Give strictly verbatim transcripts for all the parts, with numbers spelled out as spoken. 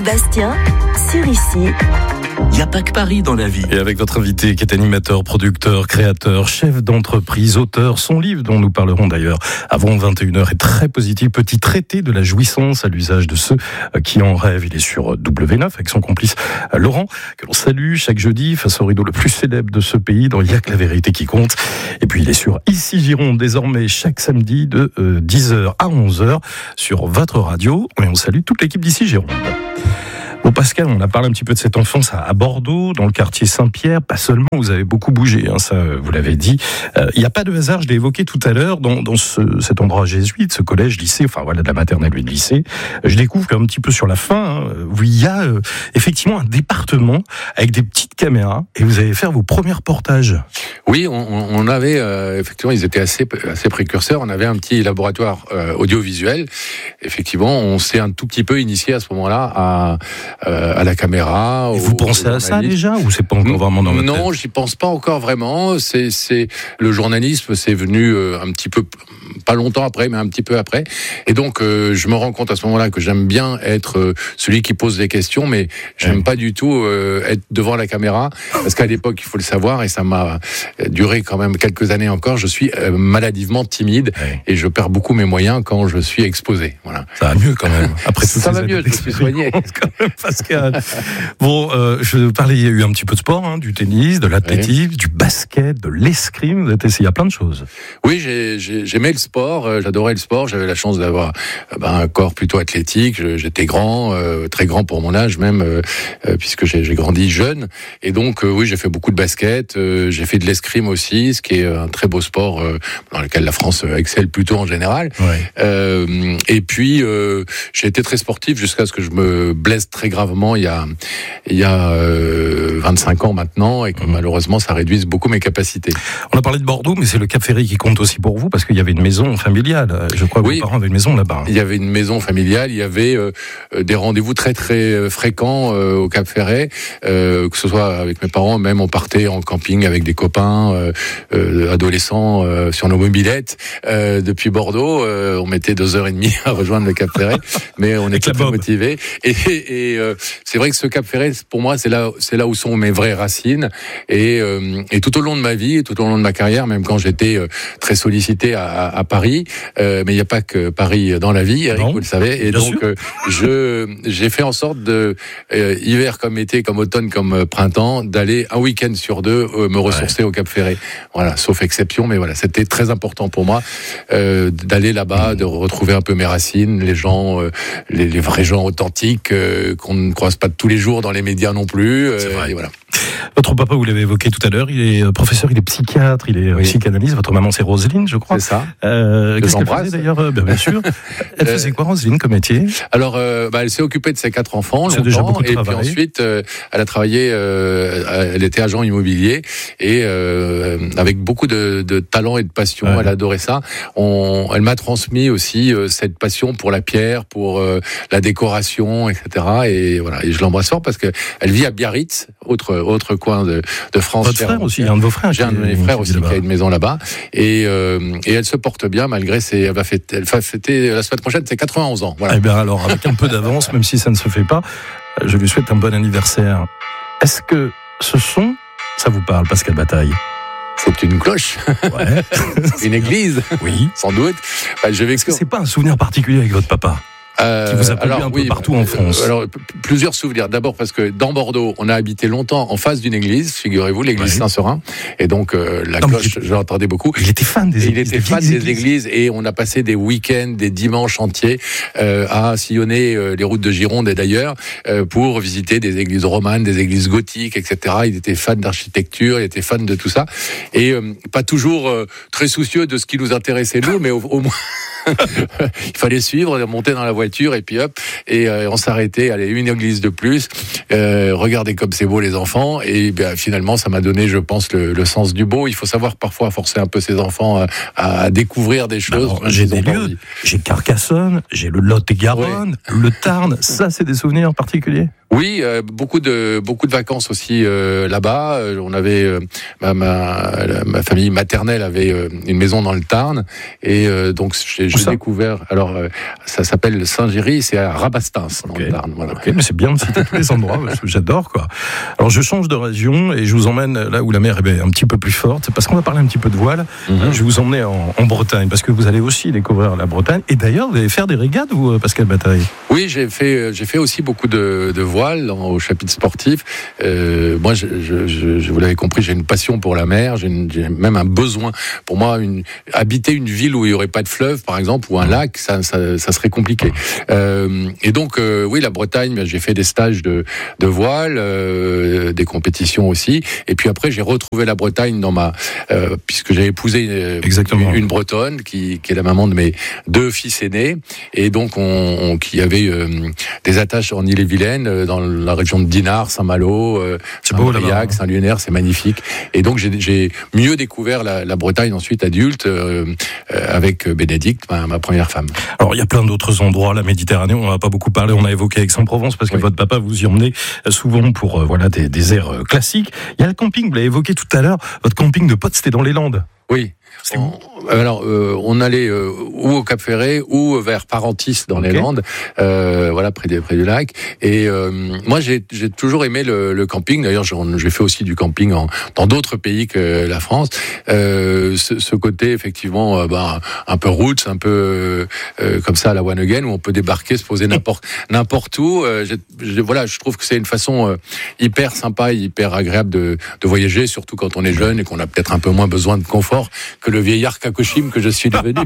Bastien, sur Ici. Il n'y a pas que Paris dans la vie. Et avec votre invité qui est animateur, producteur, créateur, chef d'entreprise, auteur, son livre dont nous parlerons d'ailleurs avant vingt et une heures est très positif. Petit traité de la jouissance à l'usage de ceux qui en rêvent. Il est sur W neuf avec son complice Laurent, que l'on salue chaque jeudi face au rideau le plus célèbre de ce pays dans Il y a que la vérité qui compte. Et puis il est sur Ici Gironde désormais chaque samedi de dix heures à onze heures sur votre radio. Et on salue toute l'équipe d'Ici Gironde. Bon Pascal, on a parlé un petit peu de cette enfance à Bordeaux, dans le quartier Saint-Pierre. Pas seulement, vous avez beaucoup bougé, hein, ça vous l'avez dit. Il euh, n'y a pas de hasard, je l'ai évoqué tout à l'heure, dans, dans ce, cet endroit jésuite, ce collège, lycée, enfin voilà, de la maternelle et de lycée. Je découvre qu'un petit peu sur la fin, hein, où il y a euh, effectivement un département avec des petites caméras, et vous allez faire vos premiers reportages. Oui, on, on avait, euh, effectivement, ils étaient assez, assez précurseurs. On avait un petit laboratoire euh, audiovisuel. Effectivement, on s'est un tout petit peu initié à ce moment-là à Euh, à la caméra. Et vous pensez à ça déjà ou c'est pas encore vraiment dans votre tête ? Non, j'y pense pas encore vraiment. C'est, c'est le journalisme, c'est venu euh, un petit peu, pas longtemps après, mais un petit peu après. Et donc, euh, je me rends compte à ce moment-là que j'aime bien être euh, celui qui pose des questions, mais j'aime ouais. pas du tout euh, être devant la caméra, parce qu'à l'époque, il faut le savoir, et ça m'a duré quand même quelques années encore. Je suis euh, maladivement timide ouais. et je perds beaucoup mes moyens quand je suis exposé. Voilà. Ça va mieux quand même. Après tout ça va mieux. Je me suis soigné. Pascal. Bon, euh, je parlais, il y a eu un petit peu de sport, hein, du tennis, de l'athlétisme, oui. du basket, de l'escrime. Vous avez essayé à plein de choses. Oui, j'ai, j'ai, j'aimais le sport, euh, j'adorais le sport. J'avais la chance d'avoir euh, ben, un corps plutôt athlétique. Je, j'étais grand, euh, très grand pour mon âge même, euh, euh, puisque j'ai, j'ai grandi jeune. Et donc, euh, oui, j'ai fait beaucoup de basket. Euh, j'ai fait de l'escrime aussi, ce qui est un très beau sport euh, dans lequel la France excelle plutôt en général. Ouais. Euh, et puis, euh, j'ai été très sportif jusqu'à ce que je me blesse très gravement il y a, il y a euh, vingt-cinq ans maintenant et que mmh. malheureusement ça réduise beaucoup mes capacités. On a parlé de Bordeaux, mais c'est le Cap Ferry qui compte aussi pour vous parce qu'il y avait une maison familiale. Je crois que oui, vos parents avaient une maison là-bas. Il y avait une maison familiale, il y avait euh, des rendez-vous très très fréquents euh, au Cap Ferret, euh, que ce soit avec mes parents, même on partait en camping avec des copains euh, euh, adolescents euh, sur nos mobylettes euh, depuis Bordeaux. Euh, on mettait deux heures et demie à rejoindre le Cap Ferret, mais on était très motivés. Et, et euh, c'est vrai que ce Cap Ferret, pour moi, c'est là, c'est là où sont mes vraies racines. Et, euh, et tout au long de ma vie, et tout au long de ma carrière, même quand j'étais euh, très sollicité à, à Paris, euh, mais il n'y a pas que Paris dans la vie, Eric, non, vous le savez. Et donc, euh, je, j'ai fait en sorte de, euh, hiver comme été, comme automne, comme printemps, d'aller un week-end sur deux euh, me ressourcer ouais. au Cap Ferret. Voilà, sauf exception, mais voilà, c'était très important pour moi euh, d'aller là-bas, de retrouver un peu mes racines, les gens, euh, les, les vrais gens authentiques euh, qu'on ne croise pas tous les jours dans les médias non plus. Euh, C'est vrai. Et voilà. Votre papa, vous l'avez évoqué tout à l'heure, il est professeur, il est psychiatre, il est oui. psychanalyste. Votre maman, c'est Roselyne, je crois. C'est ça. Euh, qu'est-ce qu'elle faisait d'ailleurs bien, bien sûr. Elle faisait quoi, Roselyne, comme métier ? Alors, euh, bah, elle s'est occupée de ses quatre enfants c'est longtemps, déjà beaucoup de et travail. puis ensuite, euh, elle a travaillé. Euh, elle était agent immobilier et euh, avec beaucoup de, de talent et de passion. Ouais. Elle adorait ça. On, elle m'a transmis aussi euh, cette passion pour la pierre, pour euh, la décoration, et cetera. Et voilà. Et je l'embrasse fort parce que elle vit à Biarritz, autre autre coin de, de France. Votre frère aussi, un de vos frères. J'ai un de mes frères aussi qui a une maison là-bas. Et, euh, et elle se porte bien malgré ses. Elle va fêter, elle va fêter la semaine prochaine ses quatre-vingt-onze ans. Voilà. Eh bien alors, avec un peu d'avance, même si ça ne se fait pas, je lui souhaite un bon anniversaire. Est-ce que ce son, ça vous parle, Pascal Bataille ? C'est une cloche. Ouais. Une église. Oui. Sans doute. Bah, je vais... Est-ce que c'est pas un souvenir particulier avec votre papa ? Euh, qui vous a plu alors, un peu oui, partout en France. Alors, p- plusieurs souvenirs. D'abord parce que dans Bordeaux, on a habité longtemps en face d'une église, figurez-vous, l'église oui. Saint-Seurin. Et donc, euh, la non, cloche, je l'entendais beaucoup. Il était fan des et églises. Il était fan des églises. églises. Et on a passé des week-ends, des dimanches entiers euh, à sillonner euh, les routes de Gironde et d'ailleurs euh, pour visiter des églises romanes, des églises gothiques, et cetera. Il était fan d'architecture, il était fan de tout ça. Et euh, pas toujours euh, très soucieux de ce qui nous intéressait nous, mais au, au moins... il fallait suivre, monter dans la voiture et puis hop, et euh, on s'arrêtait, allez, une église de plus, euh, regardez comme c'est beau les enfants, et bien finalement ça m'a donné, je pense, le, le sens du beau. Il faut savoir parfois forcer un peu ses enfants à, à découvrir des choses. Alors, j'ai des lieux, j'ai Carcassonne, j'ai le Lot-et-Garonne, oui. le Tarn, ça c'est des souvenirs particuliers. Oui, euh, beaucoup de beaucoup de vacances aussi euh, là-bas. Euh, on avait euh, ma, ma ma famille maternelle avait euh, une maison dans le Tarn et euh, donc j'ai, j'ai j'ai ça découvert. Alors, euh, ça s'appelle Saint-Géry, c'est à Rabastens, dans okay. le Tarn. Voilà. Ok, mais c'est bien de citer tous les endroits, parce que j'adore, quoi. Alors, je change de région et je vous emmène là où la mer est un petit peu plus forte, parce qu'on va parler un petit peu de voile. Mm-hmm. Je vais vous emmener en, en Bretagne, parce que vous allez aussi découvrir la Bretagne. Et d'ailleurs, vous allez faire des régates, vous, Pascal Bataille? Oui, j'ai fait, j'ai fait aussi beaucoup de, de voile dans, au chapitre sportif. Euh, moi, je, je, je, je vous l'avez compris, j'ai une passion pour la mer, j'ai, une, j'ai même un besoin. Pour moi, une, habiter une ville où il n'y aurait pas de fleuve, par exemple, ou un lac, ça, ça, ça serait compliqué. Euh, et donc, euh, oui, la Bretagne, j'ai fait des stages de, de voile, euh, des compétitions aussi. Et puis après, j'ai retrouvé la Bretagne dans ma, euh, puisque j'ai épousé euh, une, une Bretonne qui, qui est la maman de mes deux fils aînés, et donc on, on qui avait euh, des attaches en Ille-et-Vilaine, euh, dans la région de Dinard, Saint-Malo, euh, Saint-Briac, Saint-Lunaire, c'est magnifique. Et donc j'ai, j'ai mieux découvert la, la Bretagne ensuite adulte euh, euh, avec Bénédicte, ma, ma première femme. Alors il y a plein d'autres endroits, la Méditerranée, on n'en a pas beaucoup parlé, on a évoqué Aix-en-Provence parce que oui. votre papa vous y emmenait souvent pour euh, voilà des, des airs euh, classiques. Il y a le camping, vous l'avez évoqué tout à l'heure, votre camping de potes c'était dans les Landes. Oui. On, alors, euh, on allait euh, ou au Cap Ferret ou vers Parentis dans okay. les Landes, euh, voilà près, des, près du lac. Et euh, moi, j'ai, j'ai toujours aimé le, le camping. D'ailleurs, j'ai fait aussi du camping en, dans d'autres pays que la France. Euh, ce, ce côté effectivement, euh, bah, un peu roots, un peu euh, comme ça à la One Again, où on peut débarquer, se poser n'importe n'importe où. Euh, j'ai, j'ai, voilà, je trouve que c'est une façon euh, hyper sympa, hyper agréable de, de voyager, surtout quand on est jeune et qu'on a peut-être un peu moins besoin de confort que le vieillard Kakoshim que je suis devenu.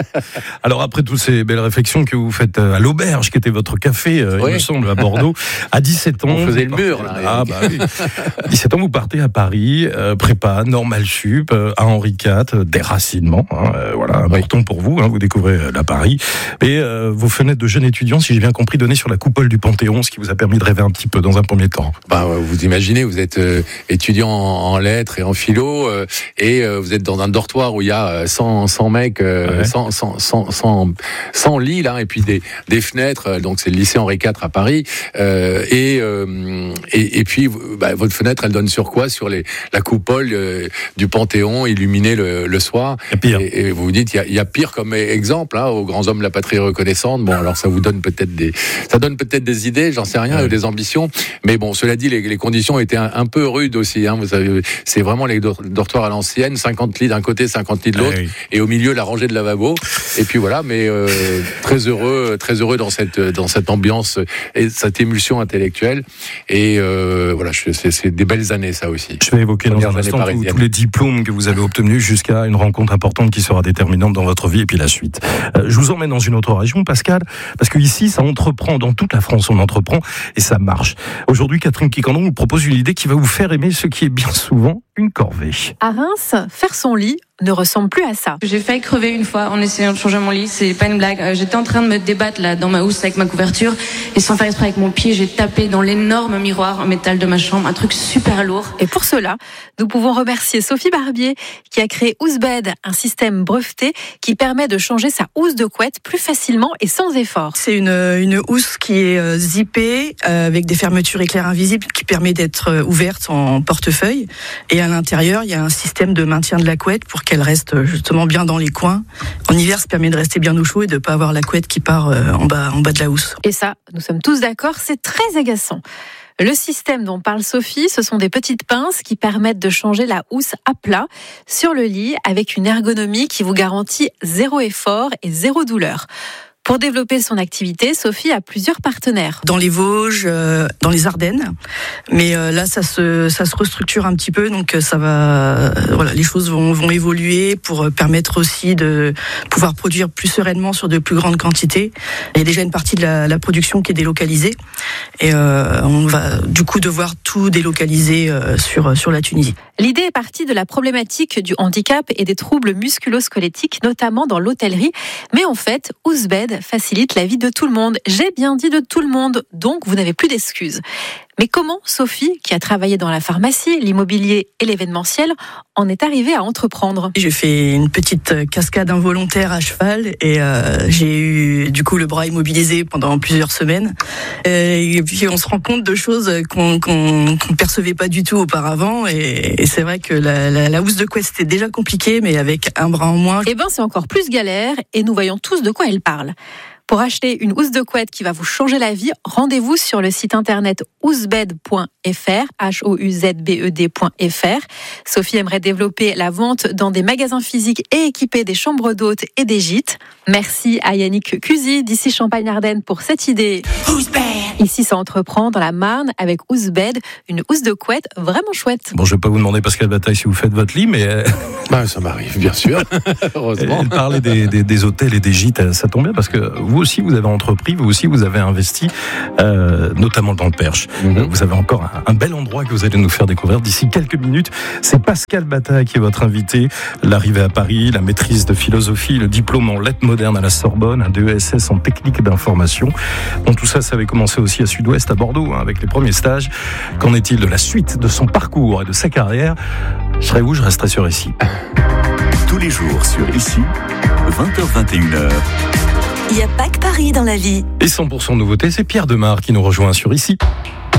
Alors après toutes ces belles réflexions que vous faites à l'Auberge, qui était votre café, euh, oui. il me semble, à Bordeaux, à dix-sept ans... On faisait le mur, là. Ah, bah, oui. À dix-sept ans, vous partez à Paris, euh, prépa, normal sup, euh, à Henri quatre, euh, déracinement, hein, euh, voilà, important oui. pour vous, hein, vous découvrez euh, la Paris. Et euh, vos fenêtres de jeune étudiant, si j'ai bien compris, données sur la coupole du Panthéon, ce qui vous a permis de rêver un petit peu dans un premier temps. Bah, vous imaginez, vous êtes euh, étudiant en, en lettres et en philo, euh, et euh, vous êtes dans un dortoir où il y a cent, cent mecs, euh, ouais. cent, cent, cent, cent, cent lits, là, et puis des, des fenêtres, donc c'est le lycée Henri quatre à Paris, euh, et, euh, et, et puis bah, votre fenêtre, elle donne sur quoi? Sur les, la coupole euh, du Panthéon, illuminée le, le soir. Et, pire. Et, et vous vous dites, il y a, y a pire comme exemple, hein, aux grands hommes de la patrie reconnaissante. Bon, alors ça vous donne peut-être des, ça donne peut-être des idées, j'en sais rien, ouais. des ambitions, mais bon, cela dit, les, les conditions étaient un, un peu rudes aussi, hein, vous savez, c'est vraiment les dortoirs à l'ancienne, cinquante lits d'un côté, cinquante lits de l'autre, oui. et au milieu la rangée de lavabo, et puis voilà, mais euh, très heureux, très heureux dans cette dans cette ambiance et cette émulsion intellectuelle, et euh, voilà, c'est, c'est des belles années ça aussi. Je vais évoquer dans un instant tous, tous les diplômes que vous avez obtenus jusqu'à une rencontre importante qui sera déterminante dans votre vie et puis la suite. Euh, je vous emmène dans une autre région, Pascal, parce que ici ça entreprend, dans toute la France on entreprend et ça marche. Aujourd'hui, Catherine Quicandon vous propose une idée qui va vous faire aimer ce qui est bien souvent une corvée. À Reims, faire son lit ne ressemble plus à ça. J'ai failli crever une fois en essayant de changer mon lit, c'est pas une blague. J'étais en train de me débattre là dans ma housse avec ma couverture et sans faire exprès avec mon pied, j'ai tapé dans l'énorme miroir en métal de ma chambre, un truc super lourd. Et pour cela, nous pouvons remercier Sophie Barbier qui a créé Housebed, un système breveté qui permet de changer sa housse de couette plus facilement et sans effort. C'est une, une housse qui est zippée euh, avec des fermetures éclair invisibles qui permet d'être ouverte en portefeuille, et à l'intérieur, il y a un système de maintien de la couette pour qu'elle reste justement bien dans les coins. En hiver, ça permet de rester bien au chaud et de ne pas avoir la couette qui part en bas, en bas de la housse. Et ça, nous sommes tous d'accord, c'est très agaçant. Le système dont parle Sophie, ce sont des petites pinces qui permettent de changer la housse à plat sur le lit avec une ergonomie qui vous garantit zéro effort et zéro douleur. Pour développer son activité, Sophie a plusieurs partenaires. Dans les Vosges, euh, dans les Ardennes, mais euh, là ça se ça se restructure un petit peu, donc ça va, euh, voilà, les choses vont vont évoluer pour permettre aussi de pouvoir produire plus sereinement sur de plus grandes quantités. Il y a déjà une partie de la, la production qui est délocalisée, et euh, on va du coup devoir tout délocaliser euh, sur sur la Tunisie. L'idée est partie de la problématique du handicap et des troubles musculo-squelettiques, notamment dans l'hôtellerie, mais en fait, Housebed facilite la vie de tout le monde. J'ai bien dit de tout le monde, donc vous n'avez plus d'excuses. Mais comment Sophie, qui a travaillé dans la pharmacie, l'immobilier et l'événementiel, en est arrivée à entreprendre ? J'ai fait une petite cascade involontaire à cheval et euh, j'ai eu du coup le bras immobilisé pendant plusieurs semaines. Et puis on se rend compte de choses qu'on qu'on, qu'on percevait pas du tout auparavant. Et, et c'est vrai que la, la, la housse de couette c'était déjà compliqué, mais avec un bras en moins. Eh ben c'est encore plus galère et nous voyons tous de quoi elle parle. Pour acheter une housse de couette qui va vous changer la vie, rendez-vous sur le site internet housebed point f r, H O U Z B E D point F R. Sophie aimerait développer la vente dans des magasins physiques et équiper des chambres d'hôtes et des gîtes. Merci à Yannick Cusy d'ici Champagne-Ardenne pour cette idée. Ici, ça entreprend dans la Marne avec Housebed, une housse de couette vraiment chouette. Bon, je vais pas vous demander, Pascal Bataille, si vous faites votre lit, mais... Bah, ça m'arrive, bien sûr. Heureusement. Elle parlait des, des, des hôtels et des gîtes, ça tombe bien parce que vous aussi, vous avez entrepris, vous aussi, vous avez investi, euh, notamment dans le Perche. Mm-hmm. Vous avez encore un, un bel endroit que vous allez nous faire découvrir d'ici quelques minutes. C'est Pascal Bataille qui est votre invité. L'arrivée à Paris, la maîtrise de philosophie, le diplôme en lettres modernes à la Sorbonne, un D E S S en technique d'information. Bon, tout ça, ça avait commencé aussi à Sud-Ouest, à Bordeaux, hein, avec les premiers stages. Qu'en est-il de la suite de son parcours et de sa carrière ? Je serais où ? Je resterai sur Ici. Tous les jours sur Ici, vingt heures vingt et une heures. Il n'y a pas que Paris dans la vie. Et cent pour cent nouveauté, c'est Pierre Demar qui nous rejoint sur Ici.